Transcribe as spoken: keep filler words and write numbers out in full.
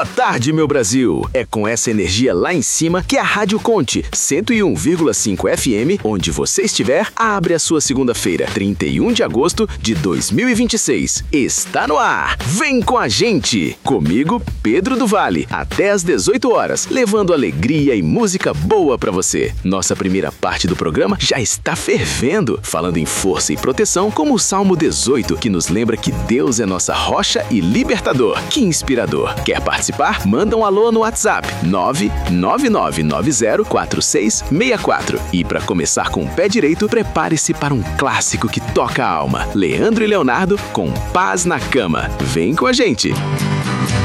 Boa tarde, meu Brasil! É com essa energia lá em cima que a Rádio Conte cento e um vírgula cinco F M, onde você estiver, abre a sua segunda-feira, trinta e um de agosto de dois mil e vinte e seis. Está no ar! Vem com a gente! Comigo, Pedro do Vale, até às dezoito horas, levando alegria e música boa pra você. Nossa primeira parte do programa já está fervendo, falando em força e proteção, como o Salmo dezoito, que nos lembra que Deus é nossa rocha e libertador. Que inspirador! Quer participar? Manda um alô no WhatsApp nove nove nove nove zero quatro seis seis quatro. E para começar com o pé direito, prepare-se para um clássico que toca a alma. Leandro e Leonardo com Paz na Cama. Vem com a gente!